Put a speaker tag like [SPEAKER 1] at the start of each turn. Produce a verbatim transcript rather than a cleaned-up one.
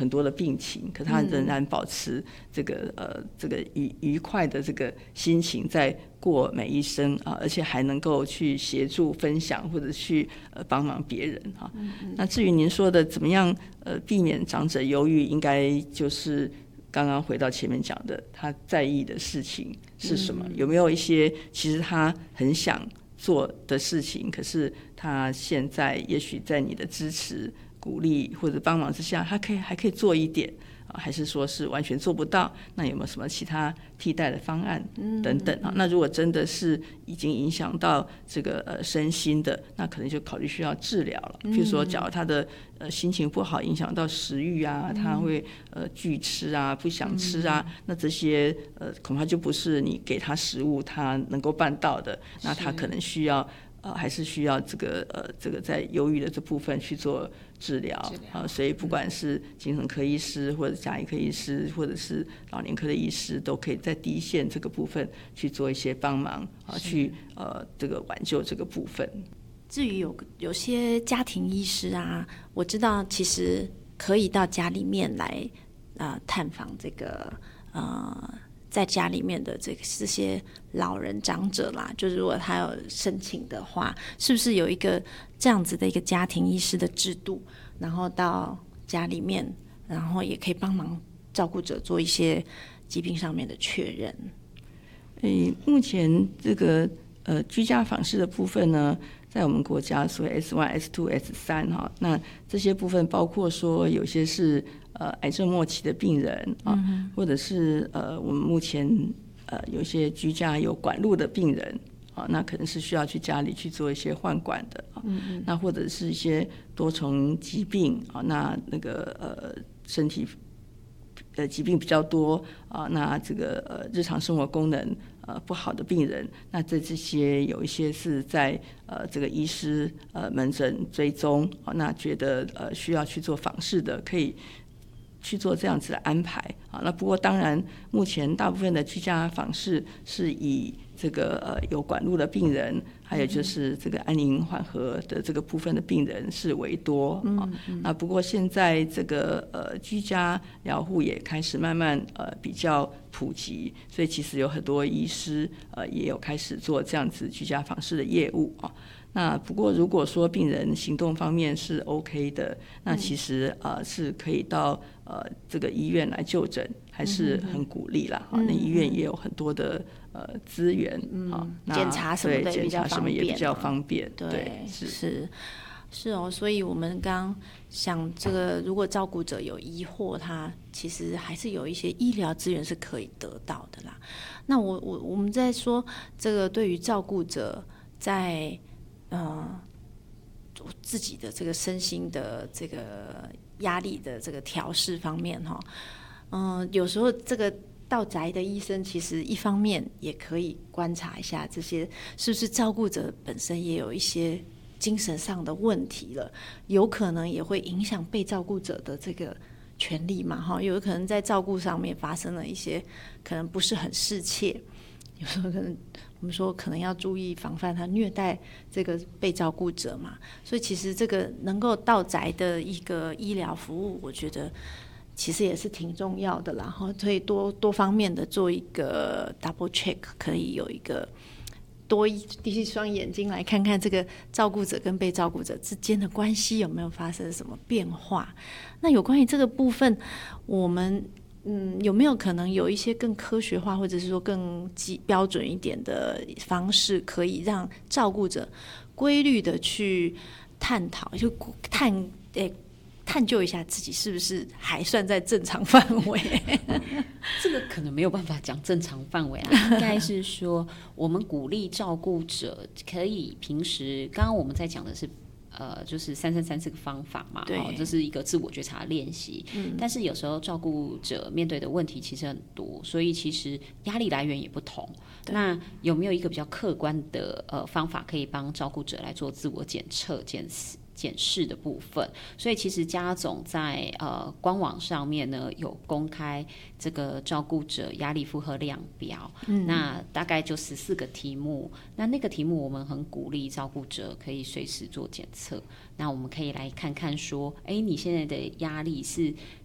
[SPEAKER 1] 很多的病情，可他仍然保持这个、嗯、呃这个愉愉快的这个心情在过每一生啊，而且还能够去协助分享或者去呃帮忙别人啊。嗯嗯，那至于您说的怎么样呃避免长者忧郁，应该就是刚刚回到前面讲的，他在意的事情是什么？嗯、有没有一些其实他很想做的事情，可是他现在也许在你的支持、鼓励或者帮忙之下，他可以还可以做一点。还是说是完全做不到，那有没有什么其他替代的方案等等啊？那如果真的是已经影响到这个呃身心的，那可能就考虑需要治疗了。譬如说假如他的呃心情不好，影响到食欲啊，他会呃拒吃啊，不想吃啊，那这些呃恐怕就不是你给他食物他能够办到的，那他可能需要呃还是需要这个呃这个在忧郁的这部分去做治疗啊、呃，所以不管是精神科医师或者家医科医师或者是老年科的医师，都可以在第一线这个部分去做一些帮忙啊，去呃这个挽救这个部分。
[SPEAKER 2] 至于有有些家庭医师啊，我知道其实可以到家里面来呃探访这个呃在家里面的这个这些老人长者啦，就是如果他有申请的话，是不是有一个这样子的一个家庭医师的制度，然后到家里面，然后也可以帮忙照顾者做一些疾病上面的确认？
[SPEAKER 1] 诶，目前这个呃居家访视的部分呢，在我们国家所谓 S 一、S 二、S 三 哈，那这些部分包括说有些是呃癌症末期的病人啊，嗯、或者是呃我们目前呃有些居家有管路的病人啊，那可能是需要去家里去做一些换管的啊，嗯、那或者是一些多重疾病啊，那那个呃身体呃疾病比较多啊，那这个呃日常生活功能呃不好的病人，那这这些有一些是在呃这个医师呃门诊追踪啊，那觉得呃需要去做访视的，可以去做这样子的安排啊。那不过当然，目前大部分的居家访视是以这个呃有管路的病人，还有就是这个安宁缓和的这个部分的病人是为多啊。嗯嗯、那不过现在这个呃居家疗护也开始慢慢呃比较普及，所以其实有很多医师呃也有开始做这样子居家访视的业务啊。那不过如果说病人行动方面是 OK 的，那其实呃是可以到呃这个医院来就诊，还是很鼓励啦。嗯、那医院也有很多的呃资源啊，
[SPEAKER 2] 嗯、检查什么的
[SPEAKER 1] 检查什么也比较方便。
[SPEAKER 2] 对，
[SPEAKER 1] 对
[SPEAKER 2] 是是是哦。所以我们刚想，这个如果照顾者有疑惑，他其实还是有一些医疗资源是可以得到的啦。那我我我们在说这个对于照顾者在呃，自己的这个身心的这个压力的这个调适方面哈，嗯、呃，有时候这个到宅的医生其实一方面也可以观察一下这些是不是照顾者本身也有一些精神上的问题了，有可能也会影响被照顾者的这个权利嘛哈，有可能在照顾上面发生了一些可能不是很适切，有时候可能。我们说可能要注意防范他虐待这个被照顾者嘛，所以其实这个能够到宅的一个医疗服务，我觉得其实也是挺重要的啦。所以多多方面的做一个 double check， 可以有一个多一第一双眼睛来看看这个照顾者跟被照顾者之间的关系有没有发生什么变化。那有关于这个部分，我们嗯，有没有可能有一些更科学化，或者是说更标准一点的方式，可以让照顾者规律的去探讨，就探诶探究一下自己是不是还算在正常范围？
[SPEAKER 3] 这个可能没有办法讲正常范围啊，应该是说我们鼓励照顾者可以平时，刚刚我们在讲的是。呃，就是三三三这个方法嘛，哦，这是一个自我觉察练习。嗯，但是有时候照顾者面对的问题其实很多，所以其实压力来源也不同。那有没有一个比较客观的呃方法，可以帮照顾者来做自我检测、检视？检视的部分，所以其实家总在呃官网上面呢有公开这个照顾者压力负荷量表，嗯、那大概就十四个题目，那那个题目我们很鼓励照顾者可以随时做检测，那我们可以来看看说，哎，你现在的压力是